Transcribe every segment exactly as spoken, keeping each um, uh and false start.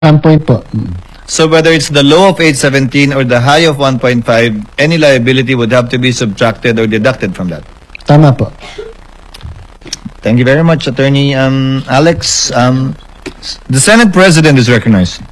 one point po. Mm. So whether it's the low of eight seventeen or the high of one point five, any liability would have to be subtracted or deducted from that. Tama po. Thank you very much, Attorney um, Alex. Um, the Senate President is recognized.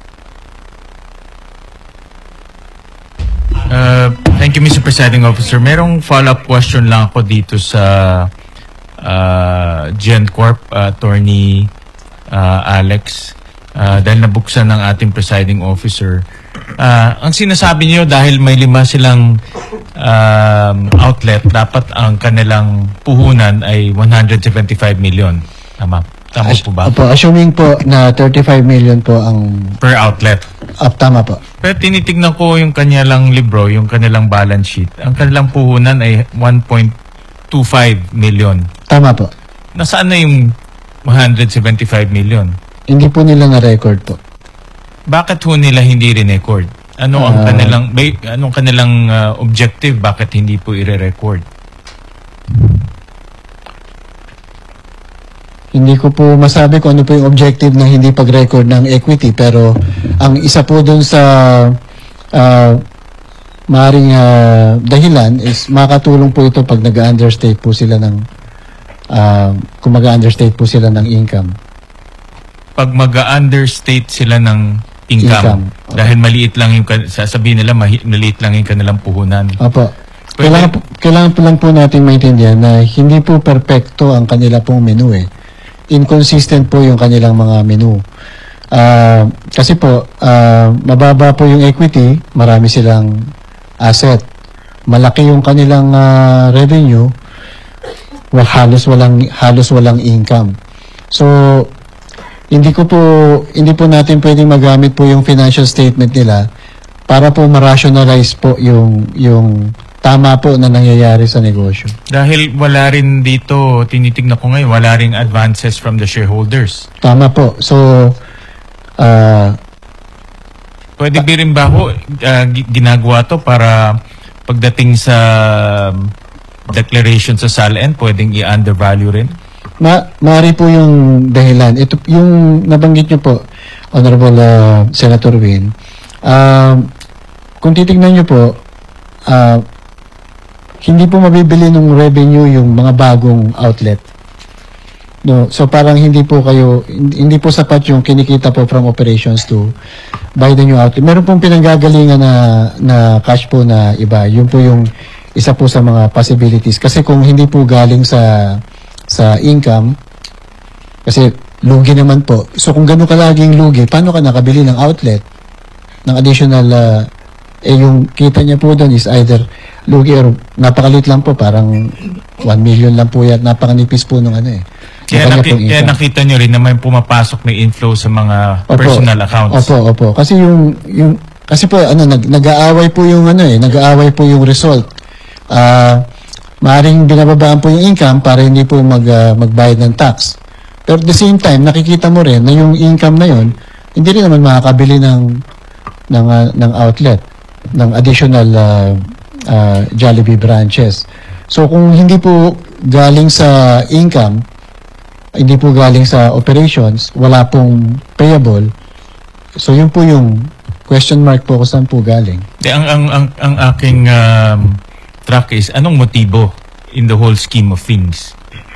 Uh, thank you, Mister Presiding Officer. Merong follow-up question lang ako dito sa uh, GenCorp, uh, Attorney uh, Alex. Uh, dahil nabuksan ng ating presiding officer. Uh, ang sinasabi niyo dahil may lima silang um, outlet, dapat ang kanilang puhunan ay one hundred seventy-five million. Tama, tama As, po ba? Opo, assuming po na thirty-five million po ang... Per outlet. Up, tama po. Pero tinitignan ko yung kanilang libro, yung kanilang balance sheet. Ang kanilang puhunan ay one point two five million. Tama po. Nasaan na yung one hundred seventy-five million? Hindi po nila na-record po. Bakit ho nila hindi rin-record? Ano ang Uh, kanilang may, anong kanilang uh, objective? Bakit hindi po i-record? Hindi ko po masabi kung ano po yung objective ng hindi pag-record ng equity, pero ang isa po dun sa uh, maaaring uh, dahilan is makatulong po ito pag nag-understate po sila ng uh, kung mag-understate po sila ng income. Pag mag-understate sila ng income, Income. dahil maliit lang yung, kan- sasabihin nila, mahi- maliit lang yung kanilang puhunan. Opo. Kailangan, po, kailangan po lang po natin maintindihan na hindi po perpekto ang kanila pong menu eh. Inconsistent po yung kanilang mga menu. Uh, kasi po, uh, mababa po yung equity, marami silang asset. Malaki yung kanilang uh, revenue, well, halos walang halos walang income. So, hindi ko po hindi po natin pwedeng magamit po yung financial statement nila para po ma-rationalize po yung yung tama po na nangyayari sa negosyo. Dahil wala rin dito, tinitignan ko ngayon, wala rin advances from the shareholders. Tama po. So, uh, Pwede ba rin ba ho, uh, gi- ginagawa to para pagdating sa um, declaration sa S A L N, pwedeng i-undervalue rin? Ma maaari po yung dahilan. Ito, yung nabanggit nyo po, Honorable uh, Senator Win, uh, kung titignan nyo po, uh, hindi po mabibili ng revenue yung mga bagong outlet. No, so parang hindi po kayo, hindi po sapat yung kinikita po from operations to buy the new outlet. Meron pong pinanggagalingan na, na cash po na iba. Yun po yung isa po sa mga possibilities. Kasi kung hindi po galing sa sa income, kasi lugi naman po. So kung gano'n kalaging lugi, paano ka nakabili ng outlet ng additional, uh, eh yung kita niya po doon is either lugi or napakalit lang po, parang one million lang po yan, napakanipis po nung ano eh. Kaya, naki, kaya nakita nyo rin na may pumapasok na inflow sa mga opo, personal accounts. Opo, opo. Kasi yung, yung kasi po, ano, nag, nag-aaway po yung ano eh, nag-aaway po yung result. Ah, uh, maaring binababaan po yung income para hindi po mag, uh, magbayad ng tax. Pero at the same time, nakikita mo rin na yung income na yon hindi rin naman makakabili ng, ng, uh, ng outlet, ng additional uh, uh, Jollibee branches. So kung hindi po galing sa income, hindi po galing sa operations, wala pong payable, so yun po yung question mark po kung saan po galing. De, ang, ang, ang, ang aking um, track is, anong motibo in the whole scheme of things?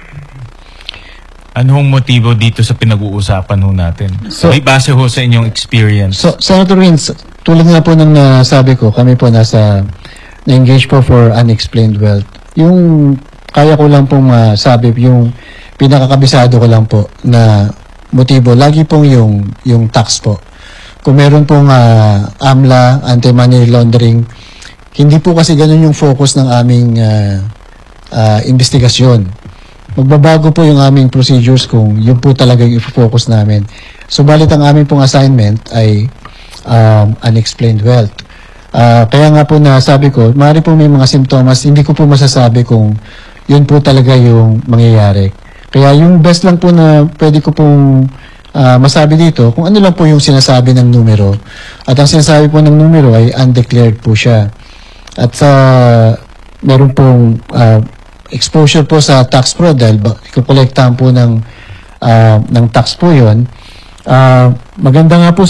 Anong motibo dito sa pinag-uusapan ho natin? So, may base ho sa inyong experience. So, Senator Wins, tulad nga po ng nasabi ko, kami po nasa na-engage po for unexplained wealth. Yung kaya ko lang pong masabi, yung pinakakabisado ko lang po na motibo, lagi pong yung, yung tax po. Kung meron pong uh, AMLA, anti-money laundering, hindi po kasi ganun yung focus ng aming uh, uh, investigasyon. Magbabago po yung aming procedures kung yun po talaga yung i-focus namin. Subalit ang aming pong assignment ay um, unexplained wealth. Uh, kaya nga po na sabi ko, maaari po may mga simptomas, hindi ko po masasabi kung yun po talaga yung mangyayari. Kaya yung best lang po na pwede ko pong uh, masabi dito, kung ano lang po yung sinasabi ng numero. At ang sinasabi po ng numero ay undeclared po siya. At sa uh, meron pong uh, exposure po sa tax fraud dahil kukolektahan po ng, uh, ng tax po yun. Ah, maganda nga po